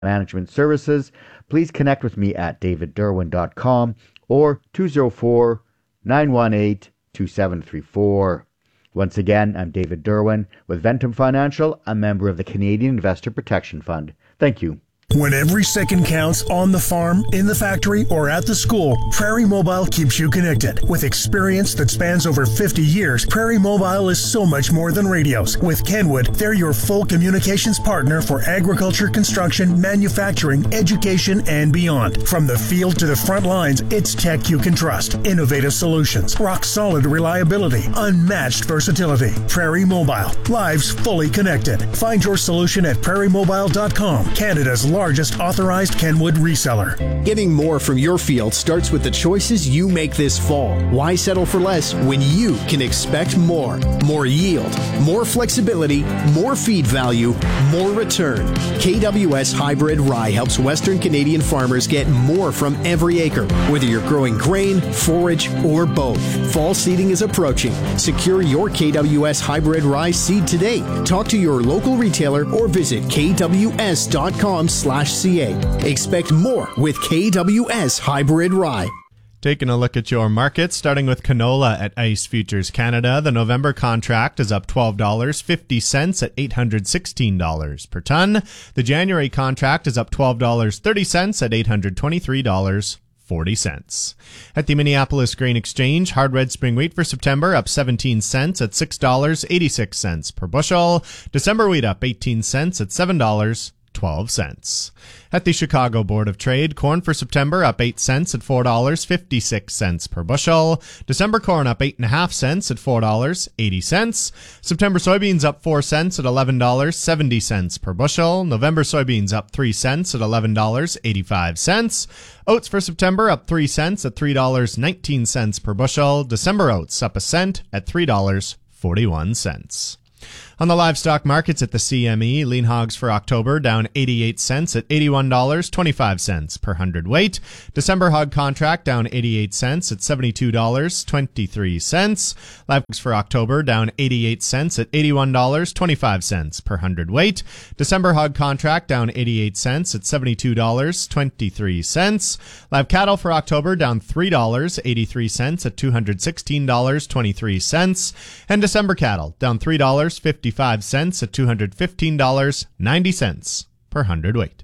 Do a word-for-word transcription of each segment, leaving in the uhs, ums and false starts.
Management Services, please connect with me at david derwin dot com or two oh four, nine one eight, two seven three four. Once again, I'm David Derwin with Ventum Financial, a member of the Canadian Investor Protection Fund. Thank you. When every second counts on the farm, in the factory, or at the school, Prairie Mobile keeps you connected. With experience that spans over fifty years, Prairie Mobile is so much more than radios. With Kenwood, they're your full communications partner for agriculture, construction, manufacturing, education, and beyond. From the field to the front lines, it's tech you can trust. Innovative solutions, rock-solid reliability, unmatched versatility. Prairie Mobile, lives fully connected. Find your solution at prairie mobile dot com, Canada's largest largest authorized Kenwood reseller. Getting more from your field starts with the choices you make this fall. Why settle for less when you can expect more? More yield, more flexibility, more feed value, more return. K W S Hybrid Rye helps Western Canadian farmers get more from every acre, whether you're growing grain, forage, or both. Fall seeding is approaching. Secure your K W S Hybrid Rye seed today. Talk to your local retailer or visit k w s dot com slash C A. Expect more with K W S Hybrid Rye. Taking a look at your markets, starting with canola at ICE Futures Canada. The November contract is up twelve dollars and fifty cents at eight hundred sixteen dollars per ton. The January contract is up twelve dollars and thirty cents at eight hundred twenty-three dollars and forty cents. At the Minneapolis Grain Exchange, hard red spring wheat for September up seventeen cents at six dollars and eighty-six cents per bushel. December wheat up eighteen cents at seven dollars and twelve cents. At the Chicago Board of Trade, corn for September up eight cents at four dollars and fifty-six cents per bushel. December corn up eight point five cents at four dollars and eighty cents. September soybeans up four cents at eleven dollars and seventy cents per bushel. November soybeans up three cents at eleven dollars and eighty-five cents. Oats for September up three cents at three dollars and nineteen cents per bushel. December oats up a cent at three dollars and forty-one cents. On the livestock markets at the C M E, lean hogs for October down eighty-eight cents at eighty-one dollars and twenty-five cents per hundredweight. December hog contract down eighty-eight cents at seventy-two dollars and twenty-three cents. Live hogs for October down eighty-eight cents at eighty-one dollars and twenty-five cents per hundredweight. December hog contract down eighty-eight cents at seventy-two dollars and twenty-three cents. Live cattle for October down three dollars and eighty-three cents at two hundred sixteen dollars and twenty-three cents. And December cattle down three dollars and fifty-five cents at two hundred fifteen dollars and ninety cents per hundredweight.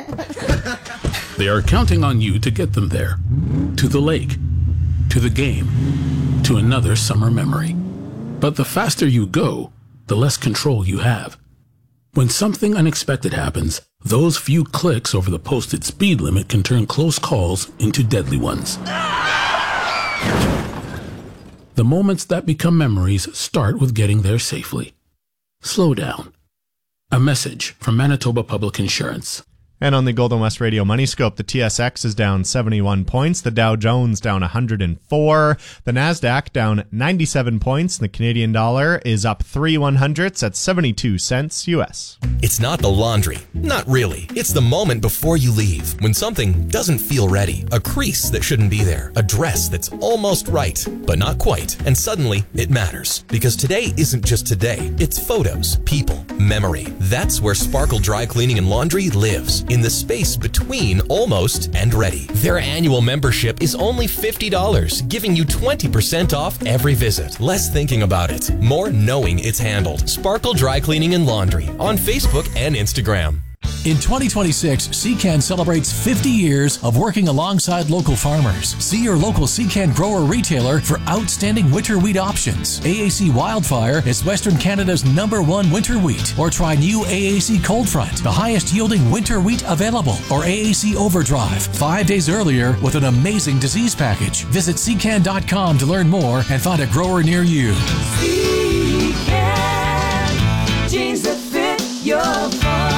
They are counting on you to get them there. To the lake, to the game, to another summer memory. But the faster you go, the less control you have. When something unexpected happens, those few clicks over the posted speed limit can turn close calls into deadly ones. The moments that become memories start with getting there safely. Slow down. A message from Manitoba Public Insurance. And on the Golden West Radio Money Scope, the T S X is down seventy-one points, the Dow Jones down one hundred four, the Nasdaq down ninety-seven points, and the Canadian dollar is up three one hundredths at seventy-two cents U S. It's not the laundry. Not really. It's the moment before you leave, when something doesn't feel ready. A crease that shouldn't be there. A dress that's almost right, but not quite. And suddenly, it matters. Because today isn't just today. It's photos, people, memory. That's where Sparkle Dry Cleaning and Laundry lives. In the space between almost and ready. Their annual membership is only fifty dollars, giving you twenty percent off every visit. Less thinking about it, more knowing it's handled. Sparkle Dry Cleaning and Laundry on Facebook and Instagram. In twenty twenty-six, C CAN celebrates fifty years of working alongside local farmers. See your local C CAN grower retailer for outstanding winter wheat options. A A C Wildfire is Western Canada's number one winter wheat. Or try new A A C Cold Front, the highest yielding winter wheat available. Or A A C Overdrive, five days earlier with an amazing disease package. Visit C CAN dot com to learn more and find a grower near you. C CAN, jeans that fit your farm.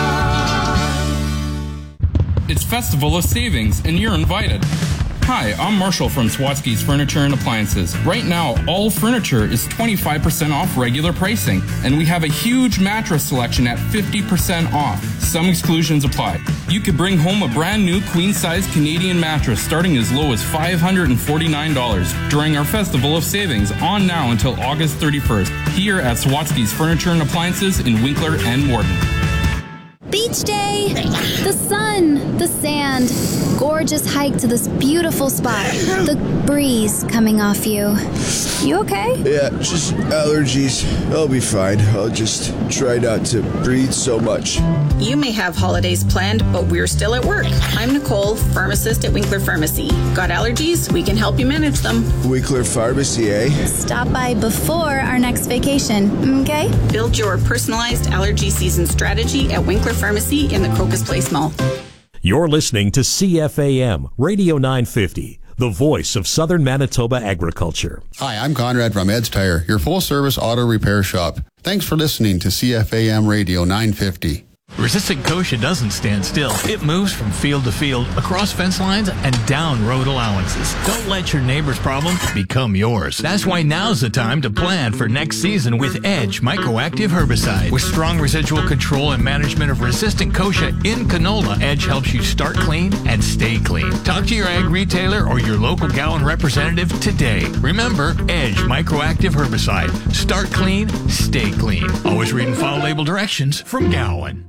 It's Festival of Savings, and you're invited. Hi, I'm Marshall from Swatsky's Furniture and Appliances. Right now, all furniture is twenty-five percent off regular pricing, and we have a huge mattress selection at fifty percent off. Some exclusions apply. You could bring home a brand new queen-size Canadian mattress starting as low as five hundred forty-nine dollars during our Festival of Savings on now until August thirty-first, here at Swatsky's Furniture and Appliances in Winkler and Warden. Beach day! The sun, the sand, gorgeous hike to this beautiful spot, the breeze coming off you. You okay? Yeah, just allergies. I'll be fine. I'll just try not to breathe so much. You may have holidays planned, but we're still at work. I'm Nicole, pharmacist at Winkler Pharmacy. Got allergies? We can help you manage them. Winkler Pharmacy, eh? Stop by before our next vacation, okay? Build your personalized allergy season strategy at Winkler Pharmacy in the Crocus Place Mall. You're listening to C F A M Radio nine fifty, the voice of Southern Manitoba agriculture. Hi, I'm Conrad from Ed's Tire, your full-service auto repair shop. Thanks for listening to C F A M Radio nine fifty. Resistant kochia doesn't stand still. It moves from field to field, across fence lines, and down road allowances. Don't let your neighbor's problem become yours. That's why now's the time to plan for next season with Edge Microactive Herbicide. With strong residual control and management of resistant kochia in canola, Edge helps you start clean and stay clean. Talk to your ag retailer or your local Gowan representative today. Remember, Edge Microactive Herbicide. Start clean, stay clean. Always read and follow label directions from Gowan.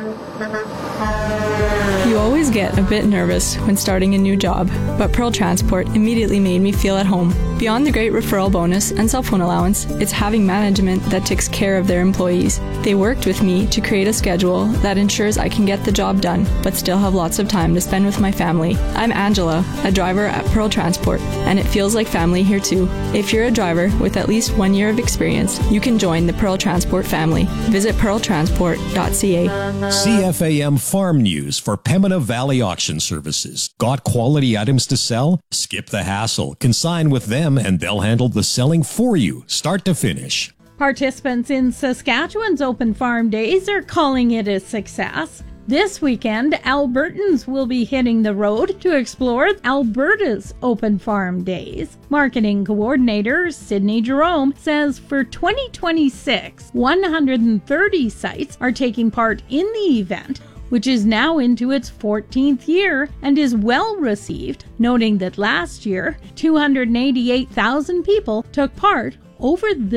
You always get a bit nervous when starting a new job, but Pearl Transport immediately made me feel at home. Beyond the great referral bonus and cell phone allowance, it's having management that takes care of their employees. They worked with me to create a schedule that ensures I can get the job done, but still have lots of time to spend with my family. I'm Angela, a driver at Pearl Transport, and it feels like family here too. If you're a driver with at least one year of experience, you can join the Pearl Transport family. Visit pearl transport dot c a. C F A M Farm News for Pembina Valley Auction Services. Got quality items to sell? Skip the hassle. Consign with them and they'll handle the selling for you, start to finish. Participants in Saskatchewan's Open Farm Days are calling it a success. This weekend, Albertans will be hitting the road to explore Alberta's Open Farm Days. Marketing coordinator Sydney Jerome says for twenty twenty-six, one hundred thirty sites are taking part in the event, which is now into its fourteenth year and is well received, noting that last year, two hundred eighty-eight thousand people took part over the